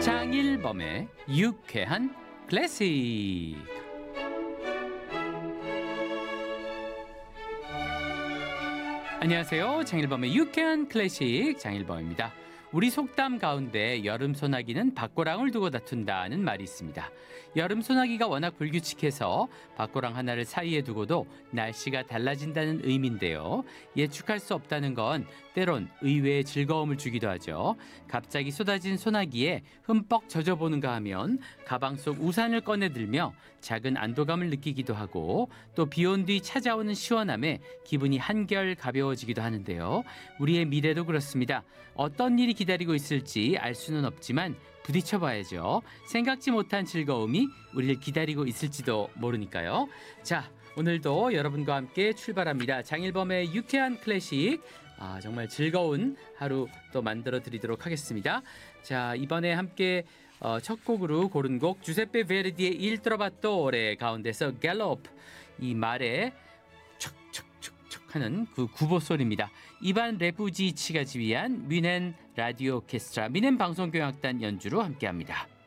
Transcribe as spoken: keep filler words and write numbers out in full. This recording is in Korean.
장일범의 유쾌한 클래식. 안녕하세요. 장일범의 유쾌한 클래식 장일범입니다. 우리 속담 가운데 여름 소나기는 밭고랑을 두고 다툰다는 말이 있습니다. 여름 소나기가 워낙 불규칙해서 밭고랑 하나를 사이에 두고도 날씨가 달라진다는 의미인데요. 예측할 수 없다는 건 때론 의외의 즐거움을 주기도 하죠. 갑자기 쏟아진 소나기에 흠뻑 젖어보는가 하면 가방 속 우산을 꺼내들며 작은 안도감을 느끼기도 하고, 또 비 온 뒤 찾아오는 시원함에 기분이 한결 가벼워지기도 하는데요. 우리의 미래도 그렇습니다. 어떤 일이 기다리고 있을지 알 수는 없지만 부딪혀봐야죠. 생각지 못한 즐거움이 우리를 기다리고 있을지도 모르니까요. 자, 오늘도 여러분과 함께 출발합니다. 장일범의 유쾌한 클래식. 아, 정말 즐거운 하루 또 만들어 드리도록 하겠습니다. 자, 이번에 함께 어, 첫 곡으로 고른 곡 주세페 베르디의 Il Trovatore 가운데서 갤로프, 이 말에 척척척척 하는 그 구보 소리입니다. 이반 레푸지치가 지휘한 뮌헨 라디오 오케스트라 뮌헨 방송교향악단 연주로 함께합니다.